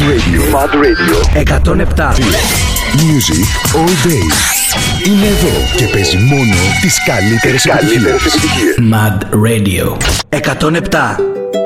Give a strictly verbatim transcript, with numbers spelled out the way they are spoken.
Radio. Mad Radio. εκατόν επτά. Music all day. Είναι εδώ και παίζει μόνο τις καλύτερες επιτυχίες. Mad Radio. εκατόν επτά.